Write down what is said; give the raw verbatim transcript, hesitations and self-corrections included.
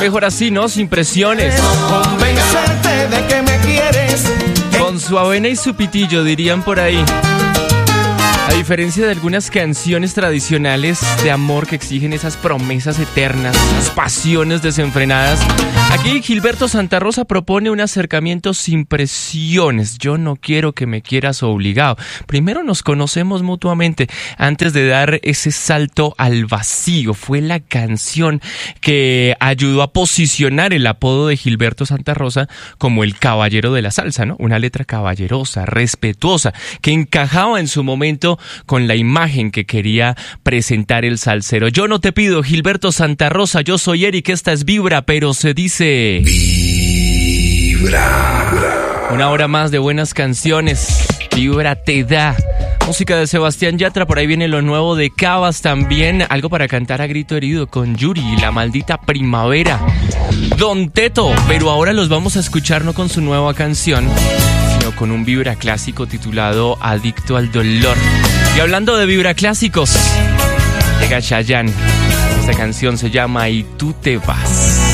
mejor así, ¿no? Sin presiones. Convencerte de que me quieres. Con su avena y su pitillo, dirían por ahí. A diferencia de algunas canciones tradicionales de amor que exigen esas promesas eternas, esas pasiones desenfrenadas, aquí Gilberto Santa Rosa propone un acercamiento sin presiones. Yo no quiero que me quieras obligado. Primero nos conocemos mutuamente antes de dar ese salto al vacío. Fue la canción que ayudó a posicionar el apodo de Gilberto Santa Rosa como el caballero de la salsa, ¿no? Una letra caballerosa, respetuosa, que encajaba en su momento con la imagen que quería presentar el salsero. Yo no te pido, Gilberto Santa Rosa, yo soy Eric, esta es Vibra, pero se dice... Vibra. Una hora más de buenas canciones. Vibra te da. Música de Sebastián Yatra, por ahí viene lo nuevo de Cabas también. Algo para cantar a grito herido con Yuri, La Maldita Primavera. Don Teto, pero ahora los vamos a escuchar no con su nueva canción, sino con un Vibra clásico titulado Adicto al Dolor. Y hablando de Vibra clásicos, llega Chayanne. Esta canción se llama Y tú te vas.